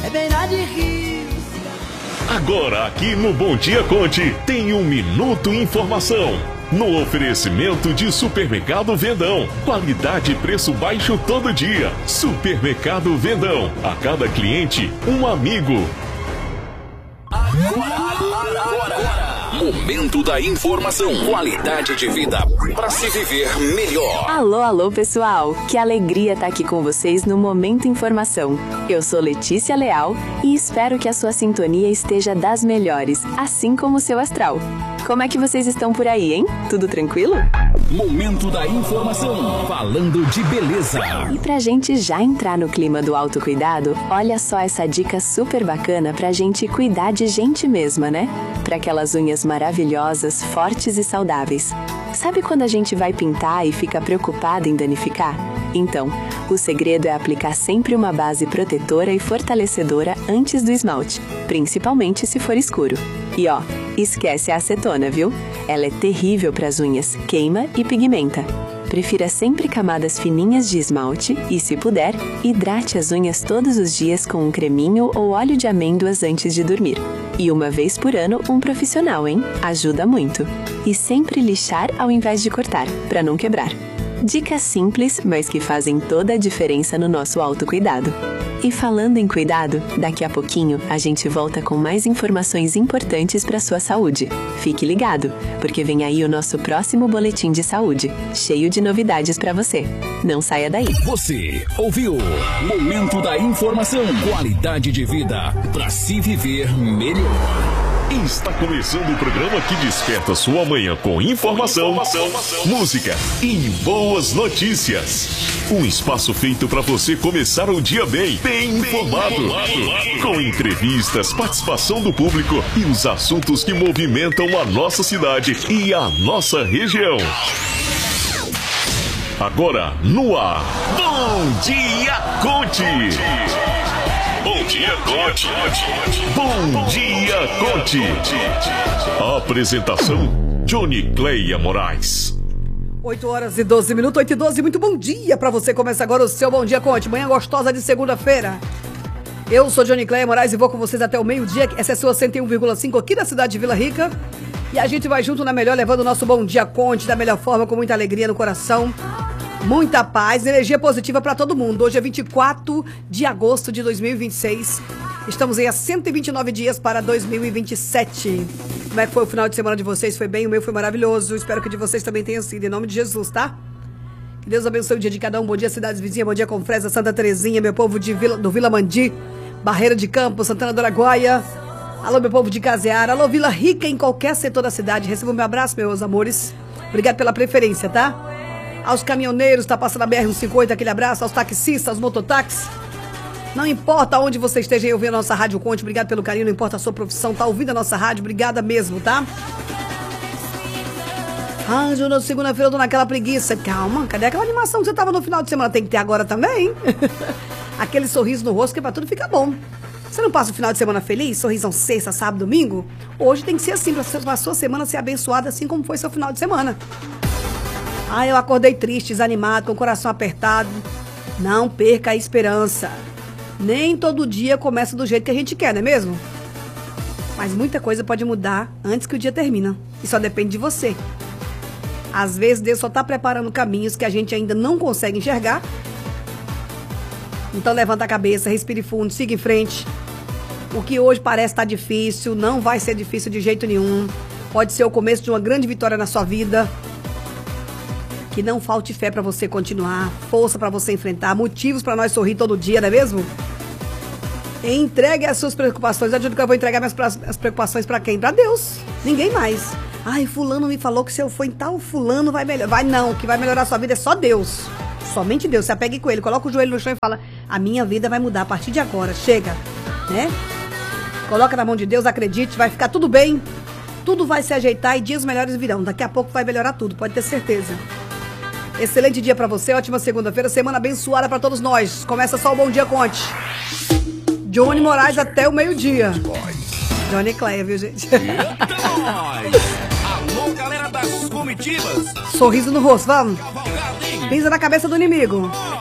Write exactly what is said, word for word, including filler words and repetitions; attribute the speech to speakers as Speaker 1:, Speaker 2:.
Speaker 1: é beira de rios.
Speaker 2: Agora aqui no Bom Dia Conte tem um Minuto Informação. No oferecimento de Supermercado Vendão. Qualidade e preço baixo todo dia. Supermercado Vendão. A cada cliente, um amigo.
Speaker 3: Agora, agora, agora. Momento da informação. Qualidade de vida para se viver melhor.
Speaker 4: Alô, alô, pessoal. Que alegria estar aqui com vocês no Momento Informação. Eu sou Letícia Leal e espero que a sua sintonia esteja das melhores, assim como o seu astral. Como é que vocês estão por aí, hein? Tudo tranquilo?
Speaker 3: Momento da informação, falando de beleza.
Speaker 4: E pra gente já entrar no clima do autocuidado, olha só essa dica super bacana pra gente cuidar de gente mesma, né? Pra aquelas unhas maravilhosas, fortes e saudáveis. Sabe quando a gente vai pintar e fica preocupada em danificar? Então, o segredo é aplicar sempre uma base protetora e fortalecedora antes do esmalte, principalmente se for escuro. E ó, esquece a acetona, viu? Ela é terrível para as unhas, queima e pigmenta. Prefira sempre camadas fininhas de esmalte e, se puder, hidrate as unhas todos os dias com um creminho ou óleo de amêndoas antes de dormir. E uma vez por ano, um profissional, hein? Ajuda muito. E sempre lixar ao invés de cortar, para não quebrar. Dicas simples, mas que fazem toda a diferença no nosso autocuidado. E falando em cuidado, daqui a pouquinho a gente volta com mais informações importantes para sua saúde. Fique ligado, porque vem aí o nosso próximo boletim de saúde, cheio de novidades para você. Não saia daí.
Speaker 3: Você ouviu Momento da Informação. Qualidade de vida para se viver melhor.
Speaker 2: Está começando o programa que desperta sua manhã com informação, informação, música e boas notícias. Um espaço feito para você começar o dia bem, bem informado. Com entrevistas, participação do público e os assuntos que movimentam a nossa cidade e a nossa região. Agora, no ar, Bom Dia Conte! Bom Dia Conte! Bom Dia Conte! Apresentação, Johnny Cleia Moraes.
Speaker 1: oito horas e doze minutos, oito e doze, muito bom dia pra você. Começa agora o seu Bom Dia Conte, manhã gostosa de segunda-feira. Eu sou Johnny Cleia Moraes e vou com vocês até o meio-dia. Essa é a sua cento e um vírgula cinco aqui na cidade de Vila Rica. E a gente vai junto na melhor, levando o nosso Bom Dia Conte da melhor forma, com muita alegria no coração. Muita paz, energia positiva para todo mundo. Hoje é vinte e quatro de agosto de dois mil e vinte e seis. Estamos aí a cento e vinte e nove dias para dois mil e vinte e sete. Como é que foi o final de semana de vocês? Foi bem? O meu foi maravilhoso. Espero que o de vocês também tenha sido. Em nome de Jesus, tá? Que Deus abençoe o dia de cada um. Bom dia, cidades vizinhas. Bom dia, Confresa, Santa Terezinha. Meu povo de Vila, do Vila Mandi, Barreira de Campos, Santana do Araguaia. Alô, meu povo de Caseara. Alô, Vila Rica, em qualquer setor da cidade. Recebam meu abraço, meus amores. Obrigado pela preferência, tá? Aos caminhoneiros, tá passando a B R cento e cinquenta e oito, aquele abraço. Aos taxistas, aos mototáxis. Não importa onde você esteja aí ouvindo a nossa Rádio Conte, obrigado pelo carinho, não importa a sua profissão, tá ouvindo a nossa rádio, obrigada mesmo, tá? Ah, Júnior, segunda-feira eu tô naquela preguiça. Calma, cadê aquela animação que você tava no final de semana? Tem que ter agora também. Aquele sorriso no rosto que é pra tudo ficar bom. Você não passa o final de semana feliz? Sorrisão sexta, sábado, domingo? Hoje tem que ser assim, pra sua semana ser abençoada assim como foi seu final de semana. Ah, eu acordei triste, desanimado, com o coração apertado. Não perca a esperança. Nem todo dia começa do jeito que a gente quer, não é mesmo? Mas muita coisa pode mudar antes que o dia termine. E só depende de você. Às vezes Deus só está preparando caminhos que a gente ainda não consegue enxergar. Então levanta a cabeça, respire fundo, siga em frente. O que hoje parece estar difícil, não vai ser difícil de jeito nenhum. Pode ser o começo de uma grande vitória na sua vida. Que não falte fé para você continuar, força para você enfrentar, motivos para nós sorrir todo dia, não é mesmo? Entregue as suas preocupações. Eu digo que eu vou entregar minhas as preocupações para quem? Para Deus. Ninguém mais. Ai, fulano me falou que se eu for em tal fulano vai melhorar. Vai não, que vai melhorar a sua vida é só Deus. Somente Deus. Se apegue com ele, coloca o joelho no chão e fala: a minha vida vai mudar a partir de agora. Chega, né? Coloca na mão de Deus, acredite, vai ficar tudo bem. Tudo vai se ajeitar e dias melhores virão. Daqui a pouco vai melhorar tudo, pode ter certeza. Excelente dia pra você, ótima segunda-feira, semana abençoada pra todos nós. Começa só o Bom Dia Conte. Johnny Moraes até o meio-dia. Johnny Cleia, viu, gente?
Speaker 3: Alô, galera das comitivas.
Speaker 1: Sorriso no rosto, vamos. Pisa na cabeça do inimigo.